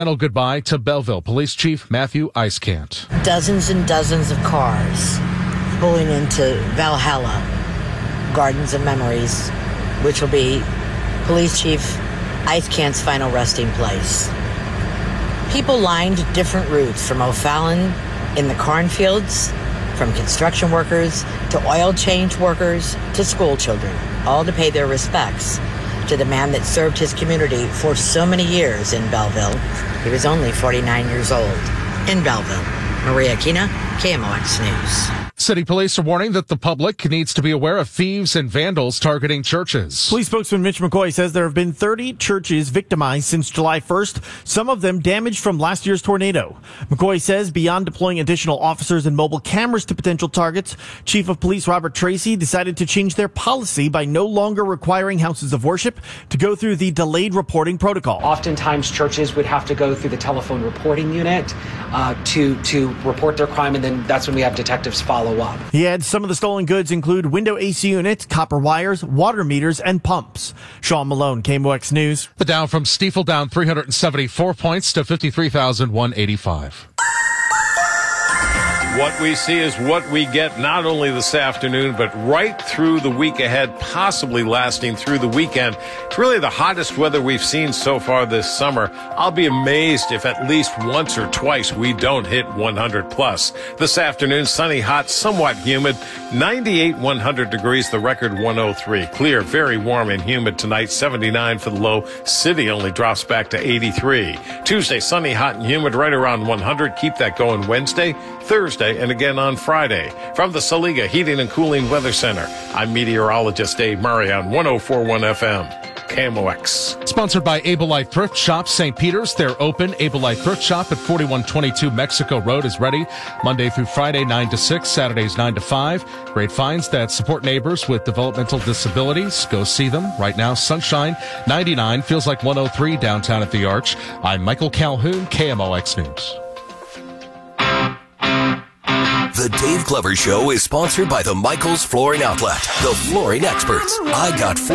Final goodbye to Belleville Police Chief Matthew Icecant. Dozens and dozens of cars pulling into Valhalla Gardens of Memories, which will be Police Chief Icecant's final resting place. People lined different routes from O'Fallon in the cornfields, from construction workers to oil change workers to school children, all to pay their respects to the man that served his community for so many years in Belleville. He was only 49 years old. In Belleville, Maria Aquina, KMOX News. City police are warning that the public needs to be aware of thieves and vandals targeting churches. Police spokesman Mitch McCoy says there have been 30 churches victimized since July 1st, some of them damaged from last year's tornado. McCoy says beyond deploying additional officers and mobile cameras to potential targets, Chief of Police Robert Tracy decided to change their policy by no longer requiring houses of worship to go through the delayed reporting protocol. Oftentimes churches would have to go through the telephone reporting unit to report their crime, and then that's when we have detectives follow up. He adds some of the stolen goods include window AC units, copper wires, water meters, and pumps. Sean Malone, KMOX News. The Dow from Stiefel down 374 points to 53,185. What we see is what we get not only this afternoon, but right through the week ahead, possibly lasting through the weekend. It's really the hottest weather we've seen so far this summer. I'll be amazed if at least once or twice we don't hit 100 plus. This afternoon, sunny, hot, somewhat humid, 98, 100 degrees, the record 103. Clear, very warm and humid tonight, 79 for the low. City only drops back to 83. Tuesday, sunny, hot, and humid, right around 100. Keep that going Wednesday, Thursday, and again on Friday. From the Saliga Heating and Cooling Weather Center, I'm meteorologist Dave Murray on 104.1 FM. KMOX. Sponsored by Able Life Thrift Shop, St. Peter's. They're open. Able Life Thrift Shop at 4122 Mexico Road is ready Monday through Friday, 9 to 6, Saturdays, 9 to 5. Great finds that support neighbors with developmental disabilities. Go see them. Right now, sunshine, 99, feels like 103 downtown at the Arch. I'm Michael Calhoun, KMOX News. The Dave Glover Show is sponsored by the Michaels Flooring Outlet, the flooring experts. I got